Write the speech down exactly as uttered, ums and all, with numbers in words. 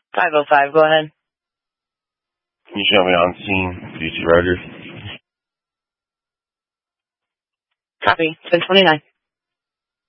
five oh five, go ahead. Can you show me on scene, D C Rogers? Copy, ten twenty-nine.